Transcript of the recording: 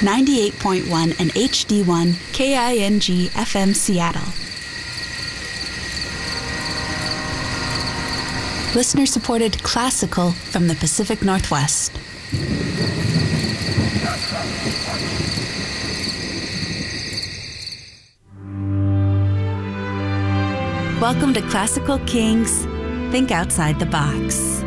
98.1 and HD1 KING FM Seattle. Listener-supported classical from the Pacific Northwest. Welcome to Classical Kings Think Outside the Box.